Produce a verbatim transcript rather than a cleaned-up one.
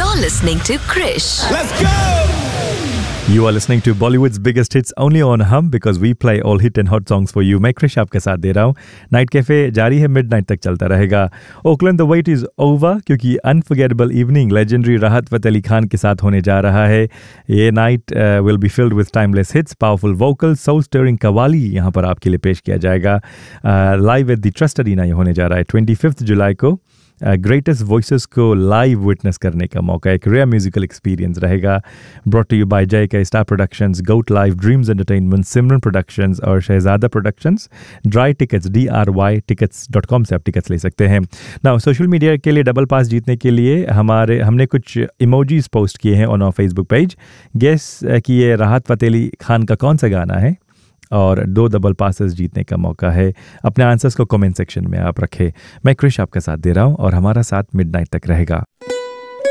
You're listening to Krish. Let's go! You are listening to Bollywood's biggest hits only on Hum because we play all hit and hot songs for you. मैं क्रिश आपके साथ दे रहा हूँ. Night cafe जारी है, midnight तक चलता रहेगा. Oakland the wait is over क्योंकि अनफॉरगेटेबल इवनिंग लेजेंडरी राहत फ़तेह अली खान के साथ होने जा रहा है. ये night will be filled with timeless hits, powerful vocal, soul stirring qawwali यहाँ पर आपके लिए पेश किया जाएगा. Live at the trust arena ये होने जा रहा है ट्वेंटी फिफ्थ जुलाई को. ग्रेटेस्ट uh, वॉइसेस को लाइव विटनेस करने का मौका, एक रेयर म्यूजिकल एक्सपीरियंस रहेगा. ब्रॉट टू यू बाय जय के स्टार प्रोडक्शंस, गोट लाइव, ड्रीम्स एंटरटेनमेंट, सिमरन प्रोडक्शंस और शहजादा productions. Dry tickets D R Y tickets dot com से आप टिकट्स ले सकते हैं. ना सोशल मीडिया के लिए डबल पास जीतने के लिए हमारे हमने कुछ इमोजीज पोस्ट किए हैं on our Facebook page. Guess कि ये राहत फ़तेह अली खान का कौन सा गाना है और दो डबल पासेस जीतने का मौका है. अपने आंसर्स को कमेंट सेक्शन में आप रखें. मैं क्रिश आपका साथ दे रहा हूँ और हमारा साथ मिडनाइट तक रहेगा.